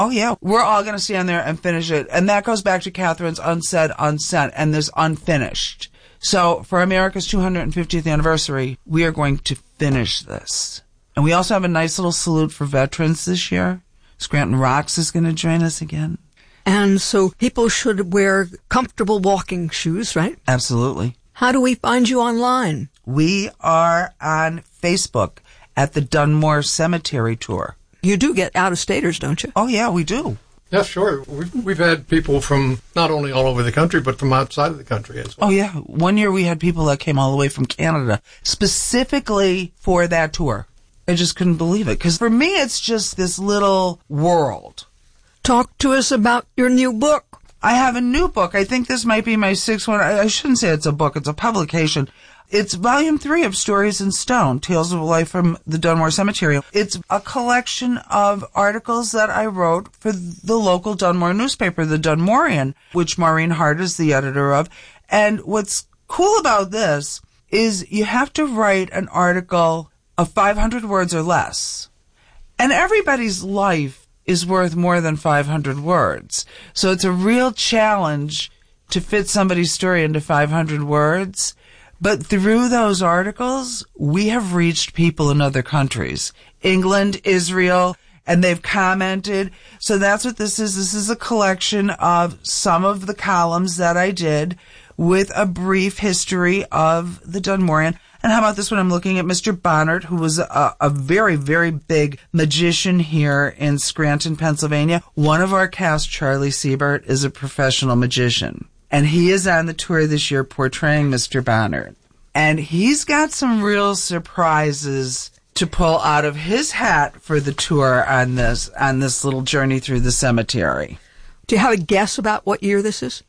Oh, yeah. We're all going to stand there and finish it. And that goes back to Catherine's unsaid, unsent, and this unfinished. So for America's 250th anniversary, we are going to finish this. And we also have a nice little salute for veterans this year. Scranton Rocks is going to join us again. And so people should wear comfortable walking shoes, right? Absolutely. How do we find you online? We are on Facebook at the Dunmore Cemetery Tour. You do get out-of-staters, don't you? Oh, yeah, we do. Yeah, sure. We've had people from not only all over the country, but from outside of the country as well. Oh, yeah. One year we had people that came all the way from Canada specifically for that tour. I just couldn't believe it. Because for me, it's just this little world. Talk to us about your new book. I have a new book. I think this might be my sixth one. I shouldn't say it's a book. It's a publication. It's volume 3 of Stories in Stone, Tales of Life from the Dunmore Cemetery. It's a collection of articles that I wrote for the local Dunmore newspaper, the Dunmorian, which Maureen Hart is the editor of. And what's cool about this is you have to write an article of 500 words or less. And everybody's life is worth more than 500 words. So it's a real challenge to fit somebody's story into 500 words. But through those articles, we have reached people in other countries, England, Israel, and they've commented. So that's what this is. This is a collection of some of the columns that I did with a brief history of the Dunmorian. And how about this one? I'm looking at Mr. Bonnert, who was a very, very big magician here in Scranton, Pennsylvania. One of our cast, Charlie Siebert, is a professional magician. And he is on the tour this year portraying Mr. Bonnert. And he's got some real surprises to pull out of his hat for the tour on this little journey through the cemetery. Do you have a guess about what year this is?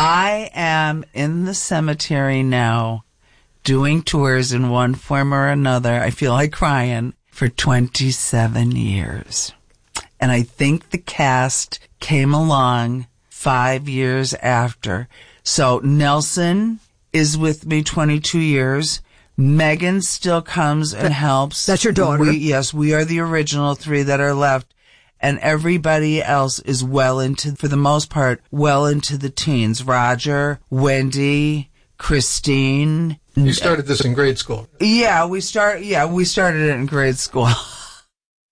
I am in the cemetery now doing tours in one form or another. I feel like crying for 27 years. And I think the cast came along 5 years after. So Nelson is with me 22 years. Megan still comes and helps. That's your daughter? Yes, we are the original 3 that are left. And everybody else is for the most part, well into the teens. Roger, Wendy, Christine. You started this in grade school. Yeah, we started it in grade school.